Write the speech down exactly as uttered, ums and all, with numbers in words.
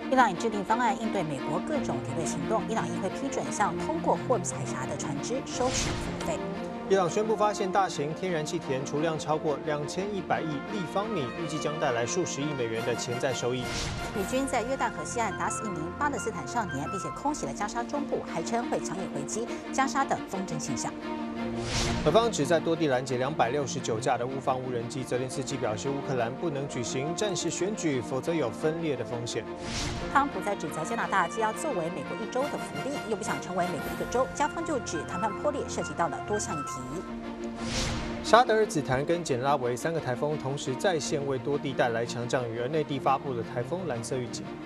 伊朗已制定方案应对美国各种敌对行动，伊朗也会批准向通过霍姆斯海峡的船只收取服务费。 伊朗宣布发现大型天然气田储量超过两千一百亿立方米，预计将带来数十亿美元的潜在收益。 美军在约旦河西岸打死一名巴勒斯坦少年，并且空袭了加沙中部，还称会强力回击加沙的风筝现象。 俄方旨在多地拦截两百六十九架的乌方无人机。泽连斯基表示，乌克兰不能举行战时选举，否则有分裂的风险。 特朗普在指责加拿大既要作为美国一州的福利，又不想成为美国一个州，加方就指谈判破裂涉及到了多项议题。 沙德尔、紫檀跟简拉维三个台风同时在线，为多地带来强降雨，而内地发布了台风蓝色预警。